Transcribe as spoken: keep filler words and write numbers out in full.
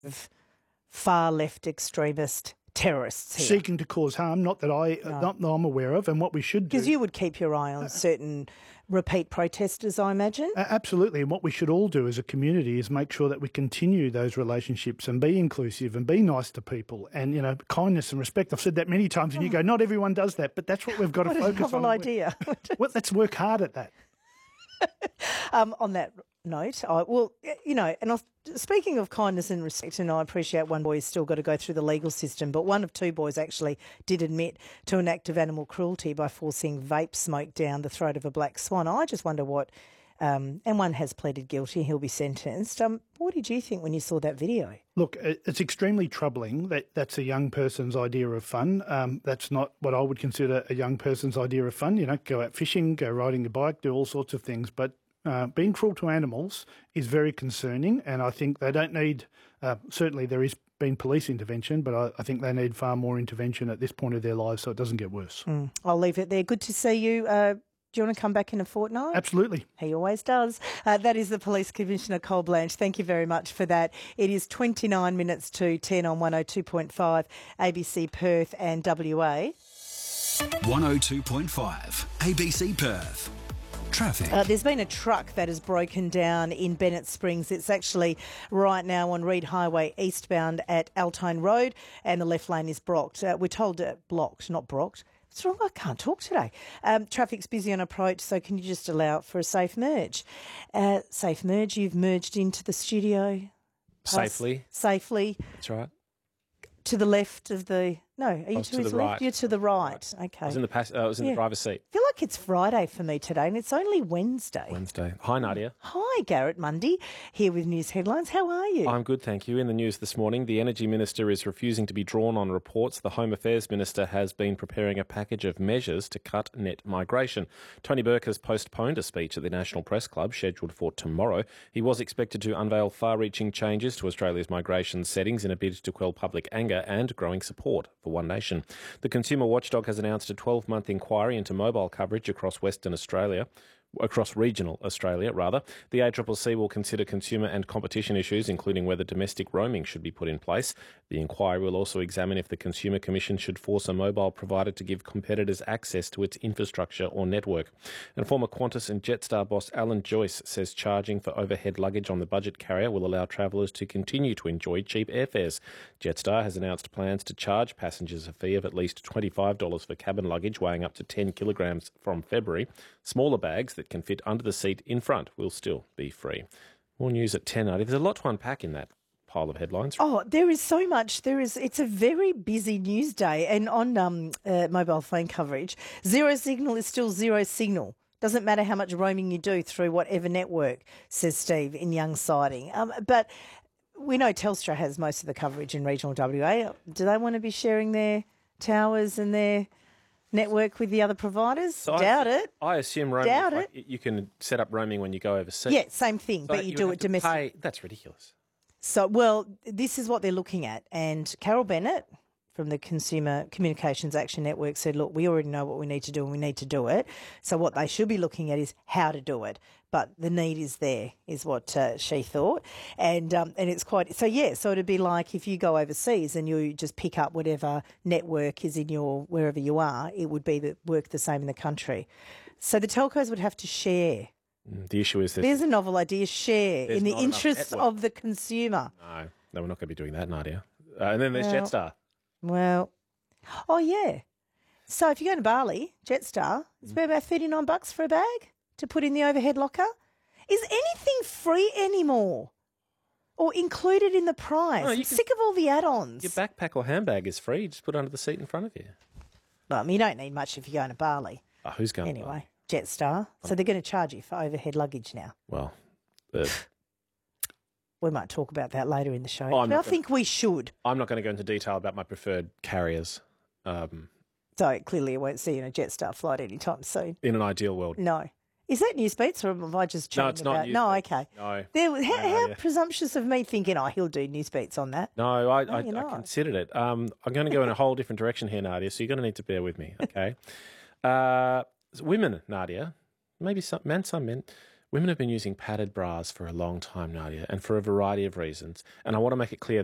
far left extremist terrorists here. Seeking to cause harm, not that, I, No. not that I'm aware of, and what we should do. Because you would keep your eye on certain repeat protesters, I imagine. Uh, absolutely, and what we should all do as a community is make sure that we continue those relationships and be inclusive and be nice to people, and, you know, kindness and respect. I've said that many times, and you go, not everyone does that, but that's what we've got to What a focus on. novel idea. Well, let's work hard at that. Um, on that note, I, well, you know, and I, speaking of kindness and respect, and I appreciate one boy's still got to go through the legal system, but one of two boys actually did admit to an act of animal cruelty by forcing vape smoke down the throat of a black swan. I just wonder what, um, and one has pleaded guilty, he'll be sentenced. Um, what did you think when you saw that video? Look, it's extremely troubling that that's a young person's idea of fun. Um, that's not what I would consider a young person's idea of fun. You know, go out fishing, go riding a bike, do all sorts of things. But uh, being cruel to animals is very concerning, and I think they don't need, uh, certainly there is been police intervention, but I, I think they need far more intervention at this point of their lives so it doesn't get worse. Mm, I'll leave it there. Good to see you. Uh, Do you want to come back in a fortnight? Absolutely. He always does. Uh, that is the Police Commissioner, Col Blanche. Thank you very much for that. It is twenty-nine minutes to ten on one oh two point five A B C Perth and W A. one oh two point five A B C Perth. Traffic. Uh, there's been a truck that has broken down in Bennett Springs. It's actually right now on Reed Highway eastbound at Altone Road, and the left lane is blocked. Uh, we're told uh, blocked, not brocked. What's wrong? I can't talk today. Um, traffic's busy on approach, so can you just allow it for a safe merge? Uh, safe merge, you've merged into the studio. Safely. Safely. That's right. To the left of the... No, are you was to, to his the left? right. You're to the right. Okay. I was in the pass- uh, I was in Yeah. the driver's seat. I feel like it's Friday for me today, and it's only Wednesday. Wednesday. Hi, Nadia. Hi, Garrett Mundy, here with news headlines. How are you? I'm good, thank you. In the news this morning, the Energy Minister is refusing to be drawn on reports the Home Affairs Minister has been preparing a package of measures to cut net migration. Tony Burke has postponed a speech at the National Press Club scheduled for tomorrow. He was expected to unveil far-reaching changes to Australia's migration settings in a bid to quell public anger and growing support for One Nation. The Consumer Watchdog has announced a twelve-month inquiry into mobile coverage across Western Australia. Across regional Australia, rather. The A C C C will consider consumer and competition issues, including whether domestic roaming should be put in place. The inquiry will also examine if the Consumer Commission should force a mobile provider to give competitors access to its infrastructure or network. And former Qantas and Jetstar boss Alan Joyce says charging for overhead luggage on the budget carrier will allow travellers to continue to enjoy cheap airfares. Jetstar has announced plans to charge passengers a fee of at least twenty-five dollars for cabin luggage weighing up to ten kilograms from February. Smaller bags that can fit under the seat in front will still be free. More news at ten. There's a lot to unpack in that pile of headlines. Oh, there is so much. There is. It's a very busy news day, and on um, uh, mobile phone coverage, zero signal is still zero signal. Doesn't matter how much roaming you do through whatever network, says Steve in Young Siding. Um, but we know Telstra has most of the coverage in regional W A. Do they want to be sharing their towers and their network with the other providers? So Doubt I, it. I assume roaming, Doubt like, you can set up roaming when you go overseas. Yeah, same thing, So but you, would do have it to domestically. pay- That's ridiculous. So, well, this is what they're looking at. And Carol Bennett from the Consumer Communications Action Network said, look, we already know what we need to do and we need to do it. So what they should be looking at is how to do it. But the need is there, is what uh, she thought. And um, and it's quite... So, yeah, so it'd be like if you go overseas and you just pick up whatever network is in your... wherever you are, it would be the, work the same in the country. So the telcos would have to share. The issue is that There's a novel idea, share, There's in the not enough interests network. of the consumer. No, no, we're not going to be doing that, Nadia. Uh, and then there's Well- Jetstar. Well, oh yeah. So if you go to Bali, Jetstar, it's about thirty-nine bucks for a bag to put in the overhead locker. Is anything free anymore? Or included in the price? No, you I'm can- sick of all the add-ons. Your backpack or handbag is free. Just put it under the seat in front of you. Well, I mean, you don't need much if you're going to Bali. Oh, who's going? Anyway, Jetstar. So they're going to charge you for overhead luggage now. Well, uh, We might talk about that later in the show. Oh, I'm but I not gonna- think we should. I'm not going to go into detail about my preferred carriers. Um, So clearly, I won't see you in a Jetstar flight anytime soon. in an ideal world. No. Is that Newsbeats or have I just No, chatting it's not about? No, Newsbeats. okay. No. There, was- how, No, how yeah. presumptuous of me thinking, oh, he'll do Newsbeats on that. No, I, I, you're I not. considered it. Um, I'm going to go in a whole different direction here, Nadia, so you're going to need to bear with me, okay? uh, so women, Nadia, maybe some men, some men, women have been using padded bras for a long time, Nadia, and for a variety of reasons. And I want to make it clear